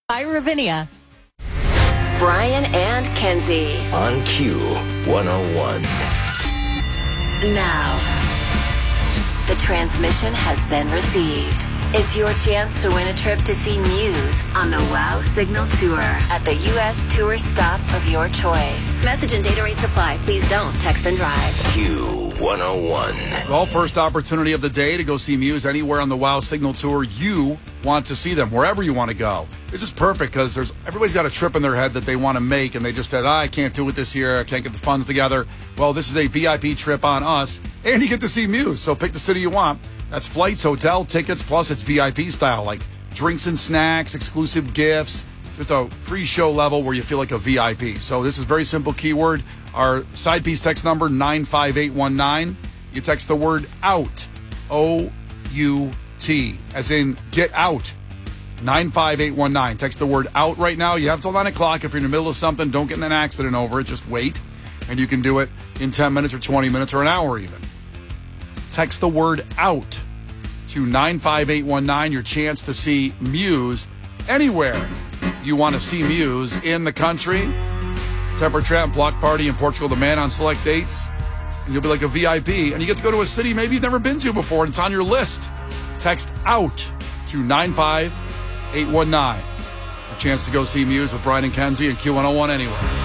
By Ravinia. Brian and Kenzie. On Q101. Now, the transmission has been received. It's your chance to win a trip to see Muse on the WOW Signal Tour at the U.S. tour stop of your choice. Message and data rates apply. Please don't text and drive. Q101. Well, first opportunity of the day to go see Muse anywhere on the WOW Signal Tour you want to see them, wherever you want to go. This is perfect because everybody's got a trip in their head that they want to make, and they just said, I can't do it this year. I can't get the funds together. Well, this is a VIP trip on us, and you get to see Muse. So pick the city you want. That's flights, hotel, tickets, plus it's VIP style, like drinks and snacks, exclusive gifts, just a pre-show level where you feel like a VIP. So this is very simple keyword. Our side piece text number, 95819. You text the word OUT, O-U-T, as in get out, 95819. Text the word OUT right now. You have till 9 o'clock. If you're in the middle of something, don't get in an accident over it. Just wait, and you can do it in 10 minutes or 20 minutes or an hour even. Text the word OUT to 95819, your chance to see Muse anywhere you want to see Muse in the country. Temper Trap Block Party in Portugal, the Man on select dates. And you'll be like a VIP, and you get to go to a city maybe you've never been to before, and it's on your list. Text OUT to 95819. A chance to go see Muse with Brian and Kenzie and Q101 anywhere.